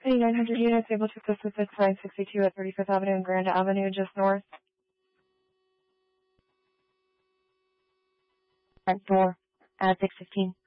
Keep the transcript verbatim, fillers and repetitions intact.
Hey, nine hundred units able to assist with sign sixty-two at thirty-fifth Avenue and Grand Avenue, just north. Front door at six fifteen.